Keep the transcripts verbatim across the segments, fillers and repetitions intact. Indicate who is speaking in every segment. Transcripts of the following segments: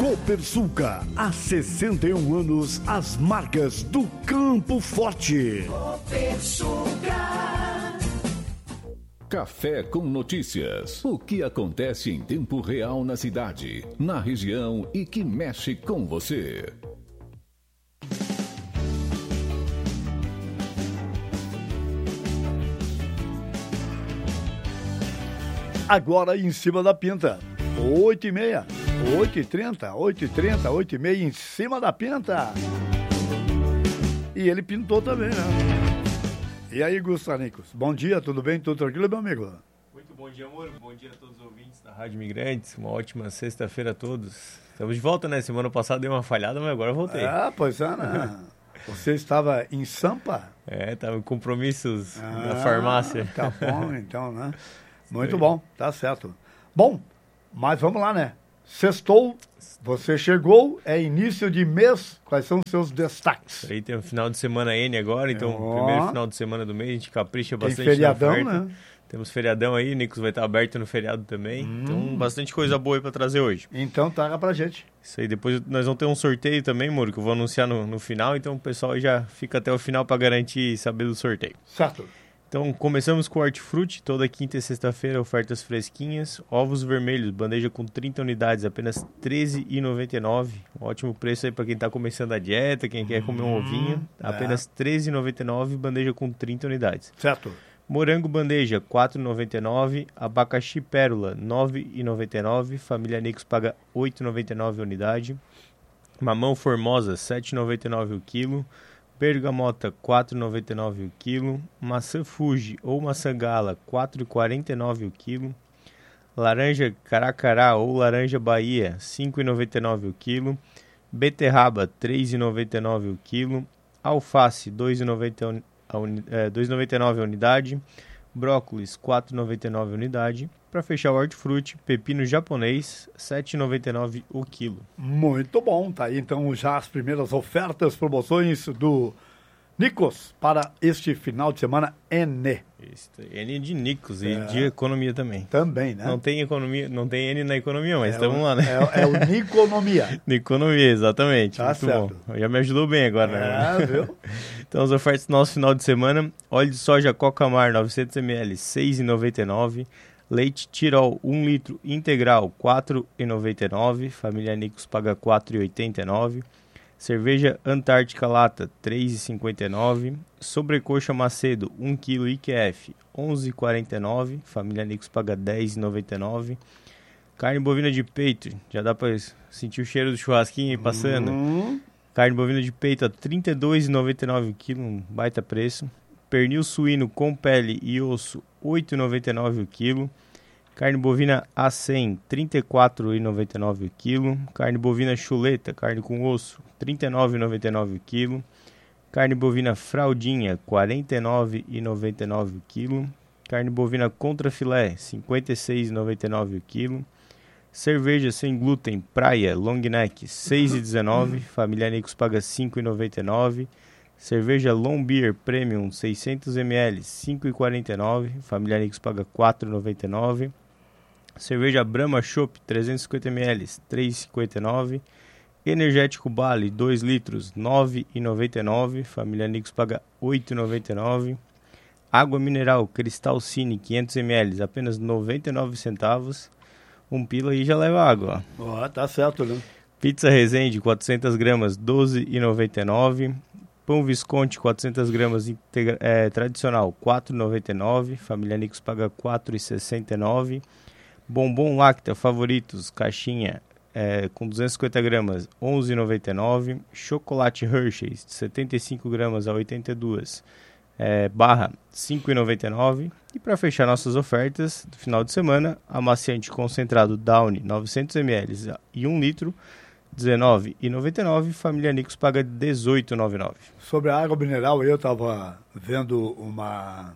Speaker 1: Copersucar, há sessenta e um anos, as marcas do Campo Forte.
Speaker 2: Copersucar.
Speaker 3: Café com notícias. O que acontece em tempo real na cidade, na região e que mexe com você.
Speaker 1: Agora em cima da pinta. oito e meia, oito e trinta, oito e trinta, oito e meia em cima da pinta. E ele pintou também, né? E aí, Gustanicos, bom dia, tudo bem? Tudo tranquilo, meu amigo?
Speaker 4: Muito bom dia, amor. Bom dia a todos os ouvintes da Rádio Imigrantes. Uma ótima sexta-feira a todos. Estamos de volta, né? Semana passada deu uma falhada, mas agora eu voltei.
Speaker 1: Ah, pois é, né? Você estava em Sampa?
Speaker 4: É, estava em compromissos
Speaker 1: ah,
Speaker 4: na farmácia.
Speaker 1: Tá bom, então, né? Muito bom, tá certo. Bom, mas vamos lá, né? Sextou, você chegou, é início de mês, quais são os seus destaques?
Speaker 4: Aí tem o final de semana N agora, então
Speaker 1: oh.
Speaker 4: primeiro final de semana do mês, a gente capricha
Speaker 1: tem
Speaker 4: bastante
Speaker 1: feriadão,
Speaker 4: na oferta.
Speaker 1: Né?
Speaker 4: Temos feriadão aí, o Nicos vai estar aberto no feriado também, hum. então bastante coisa boa aí pra trazer hoje.
Speaker 1: Então traga pra gente.
Speaker 4: Isso aí, depois nós vamos ter um sorteio também, Moro, que eu vou anunciar no, no final, então o pessoal já fica até o final pra garantir saber do sorteio.
Speaker 1: Certo.
Speaker 4: Então, começamos com o Hortifruti, toda quinta e sexta-feira, ofertas fresquinhas. Ovos vermelhos, bandeja com trinta unidades, apenas treze reais e noventa e nove centavos. Um ótimo preço aí para quem está começando a dieta, quem quer comer um ovinho. É. Apenas treze reais e noventa e nove centavos, bandeja com trinta unidades.
Speaker 1: Certo.
Speaker 4: Morango bandeja, quatro reais e noventa e nove centavos. Abacaxi pérola, nove reais e noventa e nove centavos. Família Nicos paga oito reais e noventa e nove centavos a unidade. Mamão formosa, sete reais e noventa e nove centavos o quilo. Bergamota, quatro reais e noventa e nove centavos o quilo. Maçã Fuji ou maçã Gala, quatro reais e quarenta e nove centavos o quilo. Laranja Caracará ou laranja Bahia, cinco reais e noventa e nove centavos o quilo. Beterraba, três reais e noventa e nove centavos o quilo. Alface, dois reais e noventa e nove centavos a unidade. Brócolis, quatro reais e noventa e nove centavos a unidade. Para fechar o hortifruti, pepino japonês, sete reais e noventa e nove centavos o quilo.
Speaker 1: Muito bom, tá aí então já as primeiras ofertas, promoções do Nicos para este final de semana N.
Speaker 4: Isso, N de Nicos e
Speaker 1: é.
Speaker 4: de economia também.
Speaker 1: Também, né?
Speaker 4: Não tem economia, não tem N na economia, mas estamos
Speaker 1: é
Speaker 4: lá, né?
Speaker 1: É, é o Niconomia.
Speaker 4: Niconomia, exatamente.
Speaker 1: Tá
Speaker 4: muito
Speaker 1: certo.
Speaker 4: Bom. Já me ajudou bem agora,
Speaker 1: é,
Speaker 4: né?
Speaker 1: Viu?
Speaker 4: Então as ofertas do nosso final de semana: óleo de soja Cocamar novecentos mililitros, seis reais e noventa e nove centavos. Leite Tirol, um litro integral, quatro reais e noventa e nove centavos. Família Nicos paga quatro reais e oitenta e nove centavos. Cerveja Antártica Lata, três reais e cinquenta e nove centavos. Sobrecoxa Macedo, um quilo I Q F, onze reais e quarenta e nove centavos. Família Nicos paga dez reais e noventa e nove centavos. Carne bovina de peito, já dá para sentir o cheiro do churrasquinho aí passando.
Speaker 1: Uhum.
Speaker 4: Carne bovina de peito a trinta e dois reais e noventa e nove centavos o quilo, um baita preço. Pernil suíno com pele e osso, oito reais e noventa e nove centavos o quilo. Carne bovina A cem, trinta e quatro reais e noventa e nove centavos o quilo. Carne bovina chuleta, carne com osso, trinta e nove reais e noventa e nove centavos o quilo. Carne bovina fraldinha, quarenta e nove reais e noventa e nove centavos o quilo. Carne bovina contra filé, cinquenta e seis reais e noventa e nove centavos o quilo. Cerveja sem glúten Praia Long Neck, seis reais e dezenove centavos. Família Nicos paga cinco reais e noventa e nove centavos. Cerveja Long Beer Premium seiscentos mililitros, cinco reais e quarenta e nove centavos. Família Nicos paga quatro reais e noventa e nove centavos. Cerveja Brahma Chopp trezentos e cinquenta mililitros, três reais e cinquenta e nove centavos. Energético Bali dois litros, nove reais e noventa e nove centavos. Família Nicos paga oito reais e noventa e nove centavos. Água mineral Cristal Cine quinhentos mililitros, apenas noventa e nove centavos. Um pila aí já leva água.
Speaker 1: Ó, oh, tá certo, né?
Speaker 4: Pizza Resende quatrocentas gramas, doze reais e noventa e nove centavos. Pão Visconti quatrocentas gramas integra- é, tradicional, quatro reais e noventa e nove centavos. Família Nicos paga quatro reais e sessenta e nove centavos. Bombom Lacta Favoritos, caixinha é, com duzentas e cinquenta gramas, onze reais e noventa e nove centavos. Chocolate Hershey's, de setenta e cinco gramas a oitenta e duas é, barra, cinco reais e noventa e nove centavos. E para fechar nossas ofertas do final de semana, amaciante concentrado Downy, novecentos mililitros e um litro, dezenove reais e noventa e nove centavos. Família Nicos paga dezoito reais e noventa e nove centavos.
Speaker 1: Sobre a água mineral, eu estava vendo uma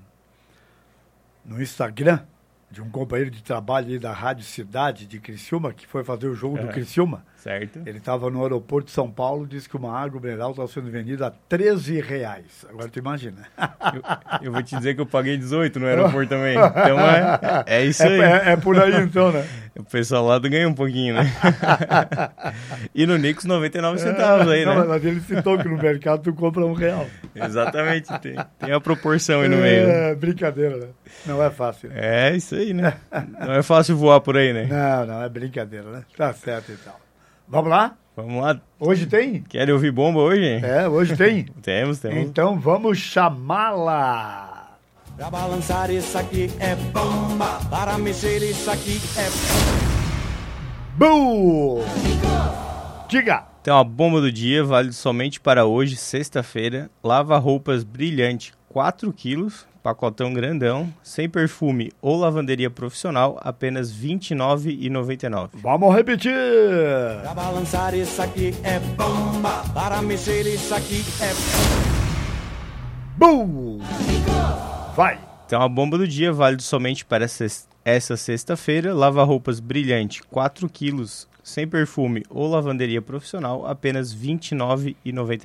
Speaker 1: no Instagram de um companheiro de trabalho aí da Rádio Cidade de Criciúma, que foi fazer o jogo é, do Criciúma.
Speaker 4: Certo.
Speaker 1: Ele estava no aeroporto de São Paulo, disse que uma água mineral estava sendo vendida a treze reais. Agora tu imagina.
Speaker 4: Eu, eu vou te dizer que eu paguei dezoito no aeroporto também. Então é, é isso aí.
Speaker 1: É, é, é por aí então, né?
Speaker 4: O pessoal lá do ganha um pouquinho, né? E no Nicos, noventa e nove centavos aí,
Speaker 1: não,
Speaker 4: né?
Speaker 1: Mas ele citou que no mercado tu compra um real.
Speaker 4: Exatamente, tem, tem a proporção aí no meio.
Speaker 1: É, brincadeira, né? Não é fácil.
Speaker 4: É, isso aí, né? Não é fácil voar por aí, né?
Speaker 1: Não, não, é brincadeira, né? Tá certo então. Vamos lá?
Speaker 4: Vamos lá.
Speaker 1: Hoje tem?
Speaker 4: Querem ouvir bomba hoje?
Speaker 1: É, hoje tem.
Speaker 4: Temos, temos.
Speaker 1: Então vamos chamá-la.
Speaker 2: Pra balançar isso aqui é bomba, para mexer isso aqui é
Speaker 1: Bu! Diga!
Speaker 4: Então a bomba do dia vale somente para hoje, sexta-feira. Lava-roupas brilhante, quatro quilos, pacotão grandão, sem perfume ou lavanderia profissional, apenas vinte e nove reais e noventa e nove centavos.
Speaker 1: Vamos repetir!
Speaker 2: pra balançar isso aqui é bomba, para mexer isso aqui é
Speaker 1: Bu! Vai!
Speaker 4: Então a bomba do dia vale somente para essa sexta-feira. Lava-roupas brilhante, quatro quilos, sem perfume ou lavanderia profissional, apenas vinte e nove reais e noventa e nove centavos.